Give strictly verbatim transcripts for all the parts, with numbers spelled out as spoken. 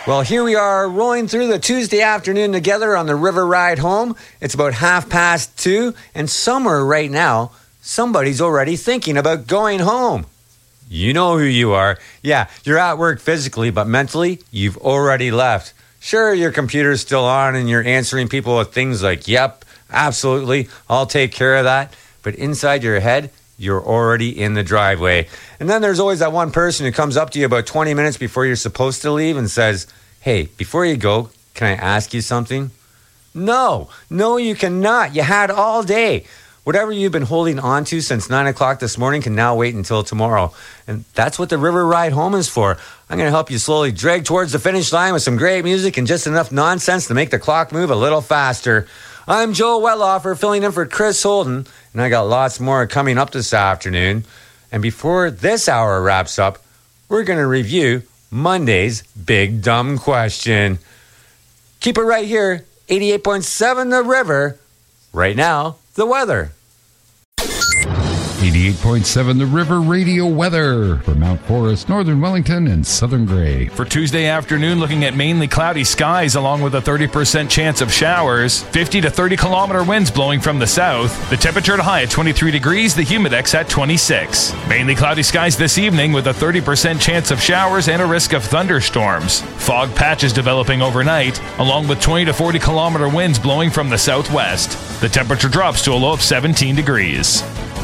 Well, here we are rolling through the Tuesday afternoon together on the river ride home. It's about half past two, and somewhere right now, somebody's already thinking about going home. You know who you are. Yeah, you're at work physically, but mentally, you've already left. Sure, your computer's still on and you're answering people with things like, yep, absolutely, I'll take care of that. But inside your head, you're already in the driveway. And then there's always that one person who comes up to you about twenty minutes before you're supposed to leave and says, hey, before you go, can I ask you something? No, no, you cannot. You had all day. Whatever you've been holding on to since nine o'clock this morning can now wait until tomorrow. And that's what the River Ride Home is for. I'm going to help you slowly drag towards the finish line with some great music and just enough nonsense to make the clock move a little faster. I'm Joe Welloffer, filling in for Chris Holden, and I got lots more coming up this afternoon. And before this hour wraps up, we're going to review Monday's Big Dumb Question. Keep it right here, eighty-eight point seven The River. Right now, the weather. eighty-eight point seven The River Radio weather for Mount Forest, Northern Wellington, and Southern Grey. For Tuesday afternoon, looking at mainly cloudy skies along with a thirty percent chance of showers. fifty to thirty kilometer winds blowing from the south. The temperature to high at twenty-three degrees, the humidex at twenty-six. Mainly cloudy skies this evening with a thirty percent chance of showers and a risk of thunderstorms. Fog patches developing overnight, along with twenty to forty kilometer winds blowing from the southwest. The temperature drops to a low of seventeen degrees.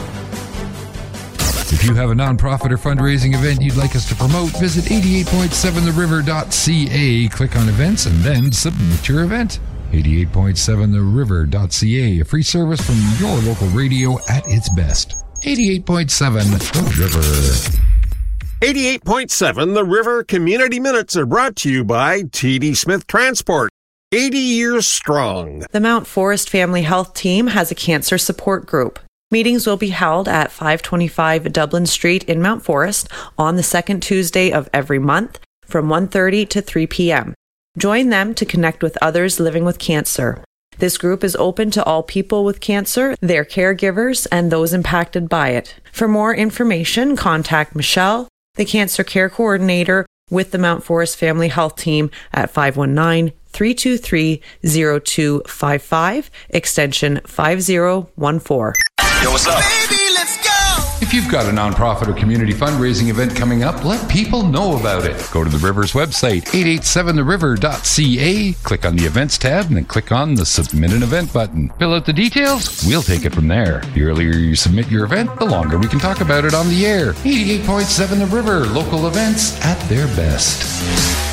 If you have a nonprofit or fundraising event you'd like us to promote, visit eighty-eight point seven the river dot c a, click on events, and then submit your event. eighty-eight point seven the river dot c a, a free service from your local radio at its best. eighty-eight point seven The River. eighty-eight point seven The River Community Minutes are brought to you by T D Smith Transport. eighty years strong. The Mount Forest Family Health Team has a cancer support group. Meetings will be held at five twenty-five Dublin Street in Mount Forest on the second Tuesday of every month from one thirty to three p.m. Join them to connect with others living with cancer. This group is open to all people with cancer, their caregivers, and those impacted by it. For more information, contact Michelle, the Cancer Care Coordinator with the Mount Forest Family Health Team at five one nine, three two three, zero two five five, extension five zero one four. Yo, what's up? Baby, let's go! If you've got a nonprofit or community fundraising event coming up, let people know about it. Go to the River's website, eight eight seven the river dot c a, click on the Events tab, and then click on the Submit an Event button. Fill out the details, we'll take it from there. The earlier you submit your event, the longer we can talk about it on the air. eighty-eight point seven The River, local events at their best.